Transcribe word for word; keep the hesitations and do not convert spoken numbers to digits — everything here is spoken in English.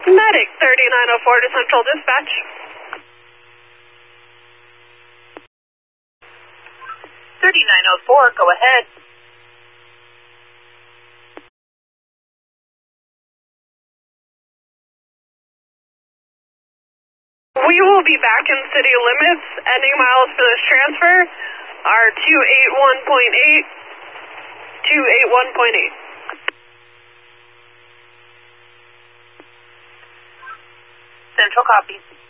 Medic thirty-nine oh four to Central Dispatch. thirty-nine oh four, go ahead. We will be back in city limits. Ending miles for this transfer are two eighty-one point eight, two eighty-one point eight. Central copy.